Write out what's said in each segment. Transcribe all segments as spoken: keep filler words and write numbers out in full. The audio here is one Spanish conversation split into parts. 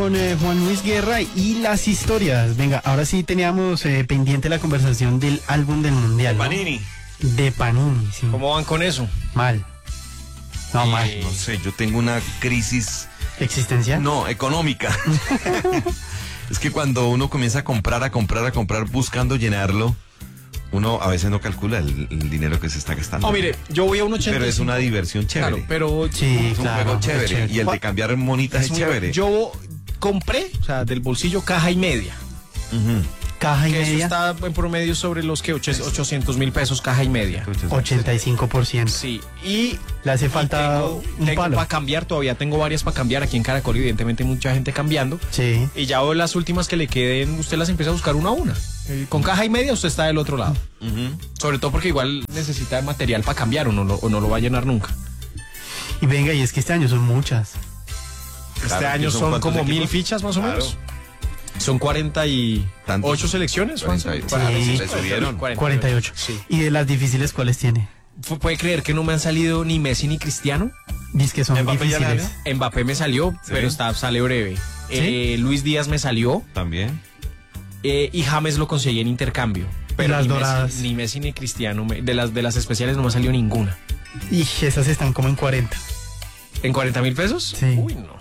Con eh, Juan Luis Guerra y las historias. Venga, ahora sí teníamos eh, pendiente la conversación del álbum del mundial, ¿no? Panini. De Panini, sí. ¿Cómo van con eso? Mal. No, Eh, mal. No sé, yo tengo una crisis, ¿Existencia? no, económica. Es que cuando uno comienza a comprar, a comprar, a comprar, buscando llenarlo, uno a veces no calcula el, el dinero que se está gastando. No, mire, yo voy a un ochenta y cinco. Pero es una diversión chévere. Claro, pero Sí, Es un claro. juego es chévere. chévere. Y el de cambiar monitas es, muy- chévere. Yo compré, o sea, del bolsillo caja y media. Ujú. Caja y Que eso media, está en promedio sobre los que ochocientos mil pesos caja y media. ochenta y cinco por ciento. Sí, y Le hace y falta tengo, un tengo palo. para cambiar, todavía tengo varias para cambiar. Aquí en Caracol, evidentemente, hay mucha gente cambiando. Sí. Y ya las últimas que le queden, usted las empieza a buscar una a una. Eh, Con caja y media usted está del otro lado. Ujú. Sobre todo porque igual necesita material para cambiar o no, lo- o no lo va a llenar nunca. Y venga, y es que este año son muchas. Este Claro, año ¿son son cuántos como mil equipos? fichas más o Claro. menos. Son cuarenta y Tantos. ocho selecciones, Juanse. cuarenta y- Cuarenta y Sí. ocho. Se subieron. cuarenta y ocho. Sí. ¿Y de las difíciles cuáles tiene? Fu- ¿Puede creer que no me han salido ni Messi ni Cristiano? Dice que son ¿Mbappé ya le difíciles. Mbappé me salió, ¿Sí? pero está, sale breve. Eh, Luis Díaz me salió También. eh, y James lo conseguí en intercambio. Pero las ni doradas? Messi, ni Messi ni Cristiano, me- de las de las especiales no me salió ninguna. Y esas están como en cuarenta. ¿En cuarenta mil pesos? Sí. Uy, no.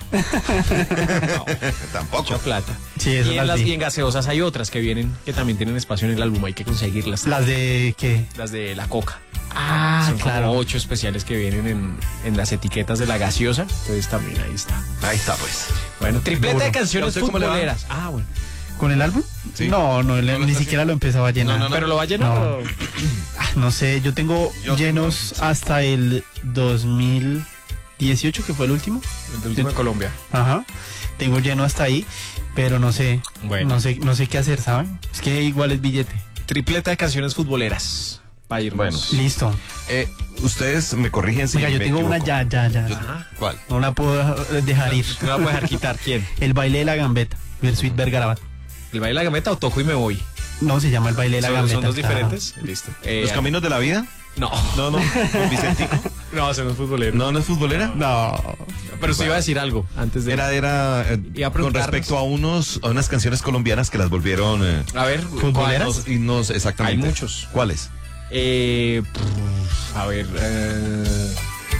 No, Tampoco. mucha plata. Sí, esas y en las las vi. bien gaseosas hay otras que vienen, que también tienen espacio en el álbum, hay que conseguirlas. Las de qué? Las de la Coca. Ah, Son claro. como ocho especiales que vienen en, en las etiquetas de la gaseosa. Entonces también ahí está. Ahí está, pues. Bueno, tripleta Duro. de canciones ¿Y a usted cómo le va? futboleras. Ah, bueno. ¿Con el álbum? Sí. No, no, le- ¿No lo ni está siquiera lo empezaba a llenar. No, no, no. ¿Pero lo va a llenar? No. o- Ah, no sé, yo tengo Yo llenos hasta el dos mil dieciocho, que fue el último. El último de Colombia. Ajá. Tengo lleno hasta ahí, pero no sé, Bueno. no sé, no sé qué hacer, ¿saben? Es que igual es billete. Tripleta de canciones futboleras. Para irnos. Bueno. Listo. Eh, ustedes me corrigen si Venga, yo me tengo una equivoco. ya, ya, ya. Yo- Ajá. ¿Cuál? No la puedo dejar ir. No la puedo dejar quitar. ¿Quién? El baile de la gambeta, del Sweet Bergarabat. ¿El baile de la gameta o toco y me voy? No, se llama el baile de la ¿Son, gambeta. son dos claro. diferentes? Listo. Eh, ¿Los caminos de la vida? No. No, no. ¿Con Vicentico? No, ese no es futbolero. No, no es futbolera. No. Pero sí iba a decir algo antes de... Era, era eh, Iba a con preguntarnos. respecto a unos a unas canciones colombianas que las volvieron eh, A ver, ¿Futboleras? ¿cuál? y no sé exactamente. Hay muchos. ¿Cuáles? Eh, pff, a ver... eh,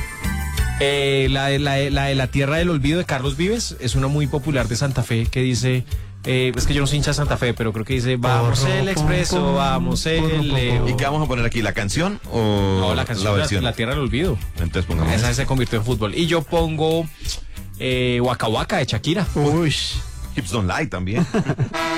eh, la, de, la, de, la de La Tierra del Olvido de Carlos Vives es una muy popular de Santa Fe que dice... Eh, es que yo no soy hincha de Santa Fe, pero creo que dice vamos el expreso, vamos el Leo. ¿Y qué vamos a poner aquí? ¿La canción o No, la canción la la, versión? la Tierra del Olvido. Entonces pongamos Esa esa. se convirtió en fútbol. Y yo pongo eh, Waka Waka de Shakira. Uy. Hips Don't Lie también.